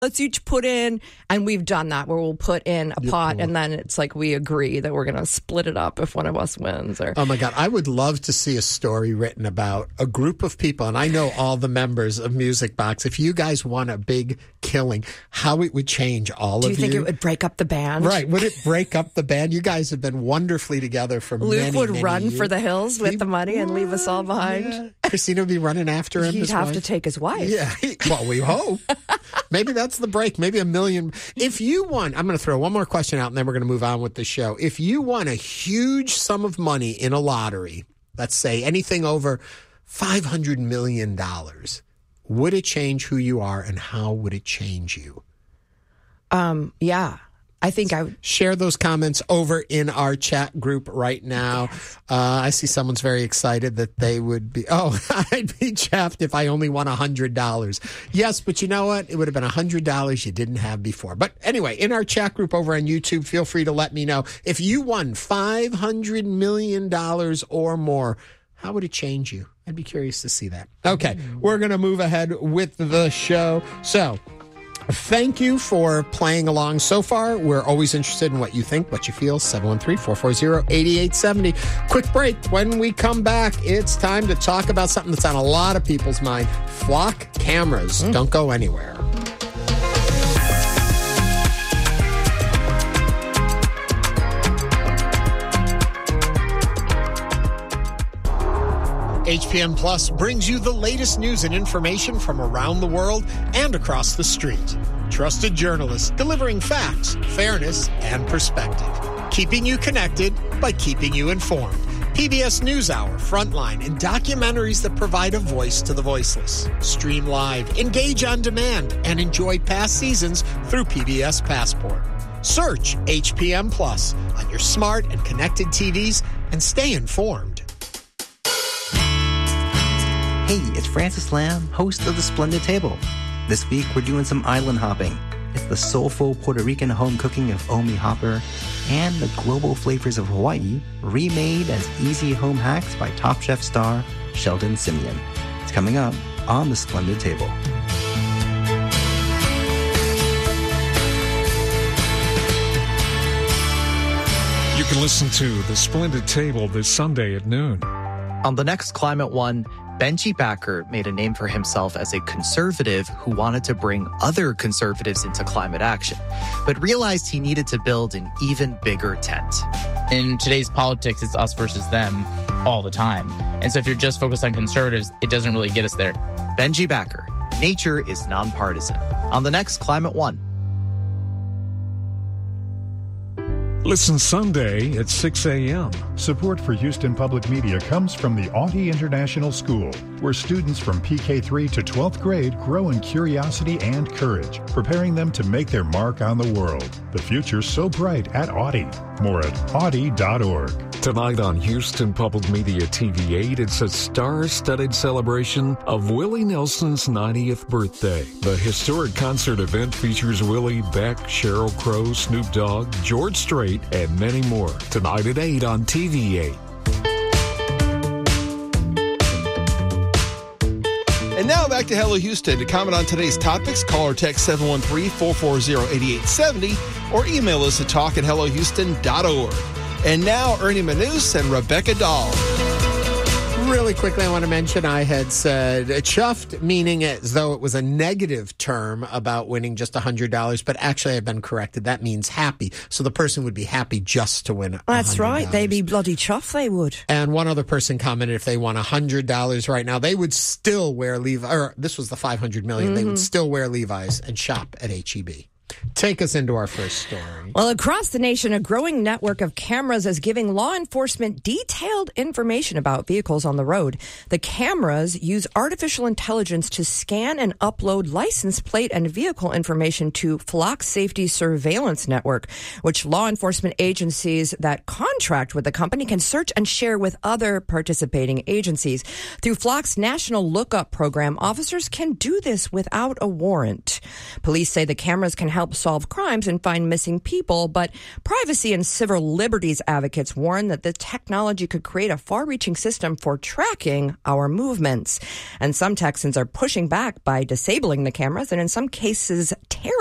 let's each put in, and we've done that where we'll put in a pot and then it's like we agree that we're going to split it up if one of us wins. Or oh my God, I would love to see a story written about a group of people, and I know all the members of Music Box. If you guys won a big killing, how it would change all of you. Do you think it would break up the band? Right. Would it break up the band? You guys have been wonderfully together for Luke would run years. For the hills with the money and leave us all behind. Yeah. Christina would be running after him. He'd have to take his wife. Yeah. Well, we hope. Maybe that's the break. Maybe $1 million. If you won, I'm going to throw one more question out and then we're going to move on with the show. If you won a huge sum of money in a lottery, let's say anything over $500 million, would it change who you are and how would it change you? Yeah. I think I would share those comments over in our chat group right now. Yes. I see someone's very excited that they would be. Oh, I'd be chuffed if I only won $100. Yes, but you know what? It would have been $100 you didn't have before. But anyway, in our chat group over on YouTube, feel free to let me know if you won $500 million or more. How would it change you? I'd be curious to see that. Okay, we're going to move ahead with the show. So, thank you for playing along so far. We're always interested in what you think, what you feel. 713-440-8870. Quick break. When we come back, it's time to talk about something that's on a lot of people's mind. Flock cameras. Don't go anywhere. HPN Plus brings you the latest news and information from around the world and across the street. Trusted journalists delivering facts, fairness, and perspective. Keeping you connected by keeping you informed. PBS NewsHour, Frontline, and documentaries that provide a voice to the voiceless. Stream live, engage on demand, and enjoy past seasons through PBS Passport. Search HPN Plus on your smart and connected TVs and stay informed. Hey, it's Francis Lamb, host of The Splendid Table. This week, we're doing some island hopping. It's the soulful Puerto Rican home cooking of Omi Hopper and the global flavors of Hawaii, remade as easy home hacks by Top Chef star Sheldon Simeon. It's coming up on The Splendid Table. You can listen to The Splendid Table this Sunday at noon. On the next Climate One, Benji Backer made a name for himself as a conservative who wanted to bring other conservatives into climate action, but realized he needed to build an even bigger tent. In today's politics, it's us versus them all the time. And so if you're just focused on conservatives, it doesn't really get us there. Benji Backer, Nature is Nonpartisan. On the next Climate One. Listen Sunday at 6 a.m. Support for Houston Public Media comes from the Audie International School, where students from PK3 to 12th grade grow in curiosity and courage, preparing them to make their mark on the world. The future's so bright at Audie. More at audie.org. Tonight on Houston Public Media TV 8, it's a star-studded celebration of Willie Nelson's 90th birthday. The historic concert event features Willie, Beck, Sheryl Crow, Snoop Dogg, George Strait, and many more. Tonight at 8 on TV 8. And now back to Hello Houston. To comment on today's topics, call or text 713-440-8870 or email us at talk@hellohouston.org. And now, Ernie Manous and Rebecca Dahl. Really quickly, I want to mention I had said chuffed, meaning as though it was a negative term about winning just $100, but actually I've been corrected. That means happy. So the person would be happy just to win $100. That's right. They'd be bloody chuffed, they would. And one other person commented if they won $100 right now, they would still wear Levi's, or this was the $500 million, they would still wear Levi's and shop at H-E-B. Take us into our first story. Well, across the nation, a growing network of cameras is giving law enforcement detailed information about vehicles on the road. The cameras use artificial intelligence to scan and upload license plate and vehicle information to Flock Safety Surveillance Network, which law enforcement agencies that contract with the company can search and share with other participating agencies. Through Flock's National Lookup program, officers can do this without a warrant. Police say the cameras can help solve solve crimes and find missing people, but privacy and civil liberties advocates warn that the technology could create a far-reaching system for tracking our movements. And some Texans are pushing back by disabling the cameras and in some cases tearing